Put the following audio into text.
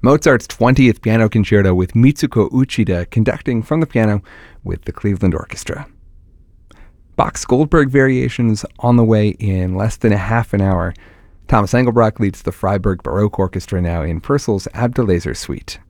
Mozart's 20th Piano Concerto with Mitsuko Uchida conducting from the piano with the Cleveland Orchestra. Bach's Goldberg Variations on the way in less than a half an hour. Thomas Engelbrecht leads the Freiburg Baroque Orchestra now in Purcell's Abdelazer Suite.